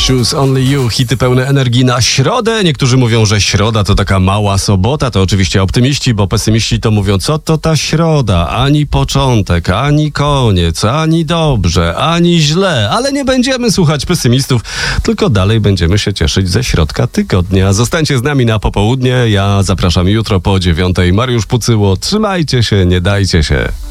Choose Only You, hity pełne energii na środę. Niektórzy mówią, że środa to taka mała sobota. To oczywiście optymiści, bo pesymiści to mówią, co to ta środa? Ani początek, ani koniec, ani dobrze, ani źle. Ale nie będziemy słuchać pesymistów, tylko dalej będziemy się cieszyć ze środka tygodnia. Zostańcie z nami na popołudnie. Ja zapraszam jutro po 9:00. Mariusz Pucyło. Trzymajcie się, nie dajcie się.